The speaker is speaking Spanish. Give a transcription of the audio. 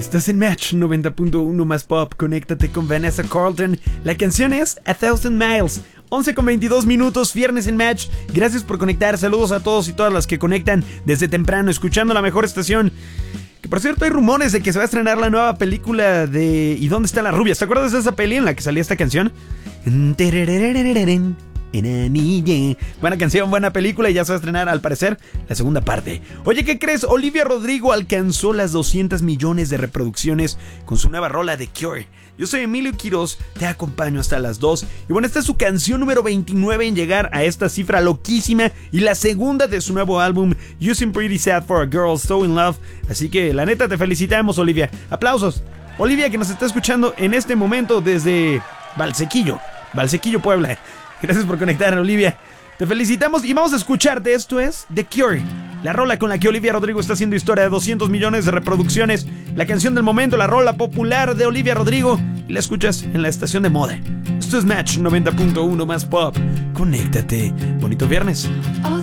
Estás en Match 90.1 más pop. Conéctate con Vanessa Carlton. La canción es A Thousand Miles. 11:22 minutos, viernes en Match. Gracias por conectar. Saludos a todos y todas las que conectan desde temprano, escuchando la mejor estación. Que por cierto, hay rumores de que se va a estrenar la nueva película de ¿Y dónde está la rubia? ¿Te acuerdas de esa peli en la que salía esta canción? Buena canción, buena película, y ya se va a estrenar al parecer la segunda parte. Oye, ¿qué crees? Olivia Rodrigo alcanzó las 200 millones de reproducciones con su nueva rola The Cure. Yo soy Emilio Quiroz, te acompaño hasta las 2. Y bueno, esta es su canción número 29 en llegar a esta cifra loquísima y la segunda de su nuevo álbum You Seem Pretty Sad for a Girl So In Love. Así que la neta te felicitamos, Olivia. Aplausos. Olivia, que nos está escuchando en este momento desde Valsequillo, Puebla. Gracias por conectar, Olivia. Te felicitamos y vamos a escucharte. Esto es The Cure, la rola con la que Olivia Rodrigo está haciendo historia de 200 millones de reproducciones. La canción del momento, la rola popular de Olivia Rodrigo. Y la escuchas en la estación de moda. Esto es Match 90.1 más pop. Conéctate. Bonito viernes. Oh,